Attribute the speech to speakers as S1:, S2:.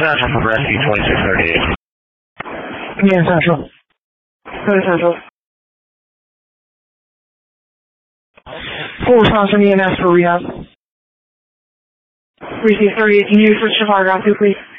S1: Central for Rescue 2638.
S2: Command Central. Command Central. Full response from EMS for rehab. Receive 38. Can you switch to Fargo, please?